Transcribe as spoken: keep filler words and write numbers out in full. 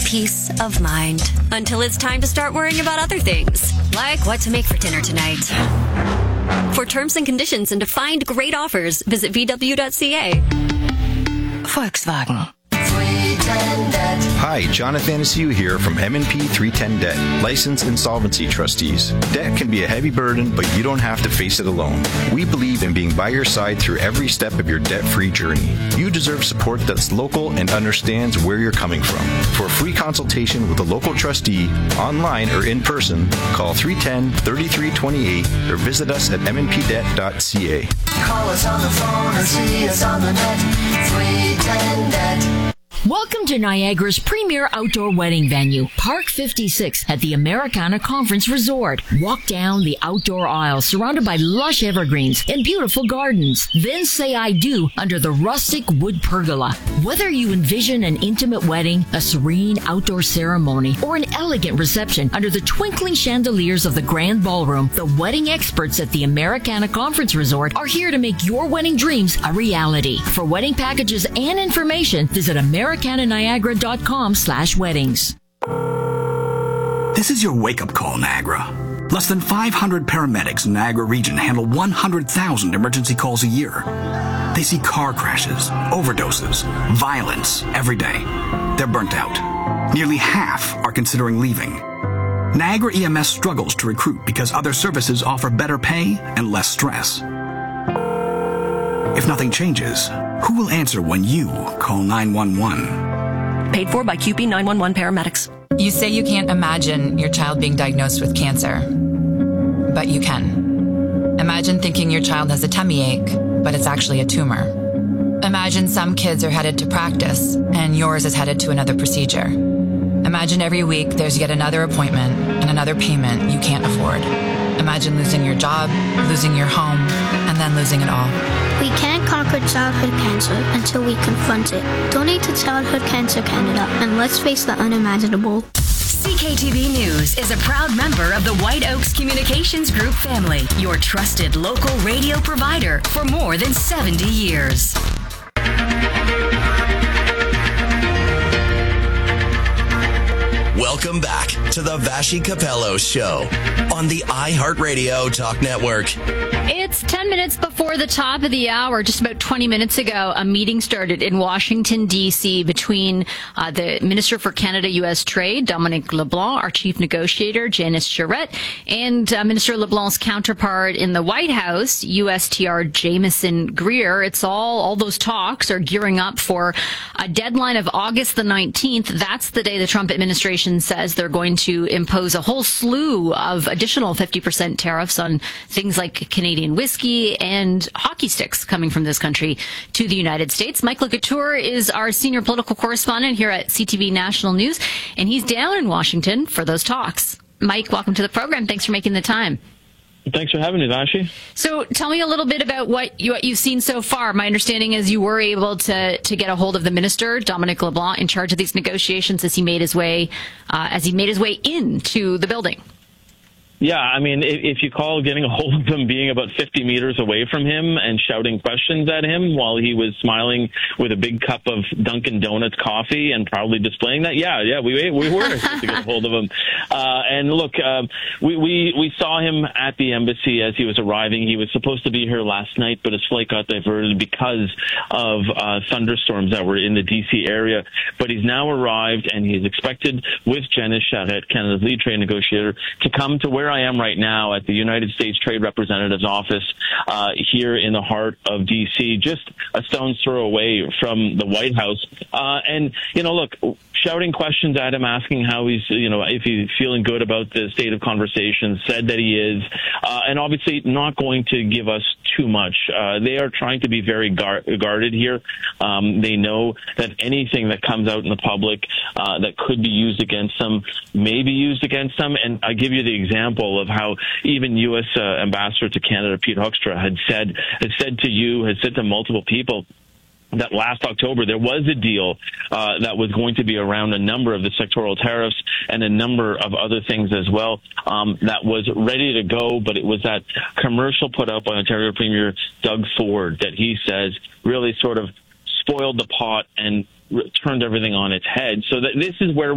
peace of mind. Until it's time to start worrying about other things, like what to make for dinner tonight. For terms and conditions and to find great offers, visit v w dot c a. Volkswagen. Hi, Jonathan Asiu here from M and P three ten Debt, licensed insolvency trustees. Debt can be a heavy burden, but you don't have to face it alone. We believe in being by your side through every step of your debt-free journey. You deserve support that's local and understands where you're coming from. For a free consultation with a local trustee, online or in person, call three one zero, three three two eight or visit us at m n p debt dot c a. Call us on the phone or see us on the net. three ten debt. Welcome to Niagara's premier outdoor wedding venue, Park fifty-six at the Americana Conference Resort. Walk down the outdoor aisle surrounded by lush evergreens and beautiful gardens. Then say I do under the rustic wood pergola. Whether you envision an intimate wedding, a serene outdoor ceremony, or an elegant reception under the twinkling chandeliers of the grand ballroom, the wedding experts at the Americana Conference Resort are here to make your wedding dreams a reality. For wedding packages and information, visit Americana Niagara dot com slash weddings. This is your wake-up call, Niagara. Less than five hundred paramedics in Niagara region handle one hundred thousand emergency calls a year. They see car crashes, overdoses, violence every day. They're burnt out. Nearly half are considering leaving. Niagara E M S struggles to recruit because other services offer better pay and less stress. If nothing changes, who will answer when you call nine one one? Paid for by Q P nine one one paramedics. You say you can't imagine your child being diagnosed with cancer, but you can. Imagine thinking your child has a tummy ache, but it's actually a tumor. Imagine some kids are headed to practice, and yours is headed to another procedure. Imagine every week there's yet another appointment and another payment you can't afford. Imagine losing your job, losing your home, and then losing it all. We can't conquer childhood cancer until we confront it. Donate to Childhood Cancer Canada, and let's face the unimaginable. C K T V News is a proud member of the White Oaks Communications Group family, your trusted local radio provider for more than seventy years. Welcome back to the Vashi Capello Show on the iHeartRadio Talk Network. It's ten minutes before the top of the hour. Just about twenty minutes ago, a meeting started in Washington, D C between uh, the Minister for Canada U S Trade, Dominic LeBlanc, our chief negotiator, Janice Charette, and uh, Minister LeBlanc's counterpart in the White House, U S T R Jameson Greer. It's all, all those talks are gearing up for a deadline of August the nineteenth. That's the day the Trump administration says they're going to impose a whole slew of additional fifty percent tariffs on things like Canadian whiskey and hockey sticks coming from this country to the United States. Michael Couture is our senior political correspondent here at C T V National News, and he's down in Washington for those talks. Mike, welcome to the program. Thanks for making the time. Thanks for having me, Vashi. So tell me a little bit about what, you, what you've seen so far. My understanding is you were able to, to get a hold of the minister, Dominic LeBlanc, in charge of these negotiations as he made his way uh, as he made his way into the building. Yeah, I mean, if you call getting a hold of him being about fifty meters away from him and shouting questions at him while he was smiling with a big cup of Dunkin' Donuts coffee and proudly displaying that, yeah, yeah, we we were able to get a hold of him. Uh, and look, uh, we, we, we saw him at the embassy as he was arriving. He was supposed to be here last night, but his flight got diverted because of uh, thunderstorms that were in the D C area. But he's now arrived, and he's expected with Janice Charette, Canada's lead trade negotiator, to come to where I am right now at the United States Trade Representative's office uh, here in the heart of D C, just a stone's throw away from the White House. Uh, and, you know, look, shouting questions at him, asking how he's, you know, if he's feeling good about the state of conversations, said that he is, uh, and obviously not going to give us too much. Uh, they are trying to be very gar- guarded here. Um, they know that anything that comes out in the public uh, that could be used against them may be used against them. And I give you the example of how even U S Uh, Ambassador to Canada, Pete Hoekstra, had said, had said to you, had said to multiple people, that last October there was a deal uh, that was going to be around a number of the sectoral tariffs and a number of other things as well um, that was ready to go, but it was that commercial put out by Ontario Premier Doug Ford that he says really sort of spoiled the pot and turned everything on its head. So that this is where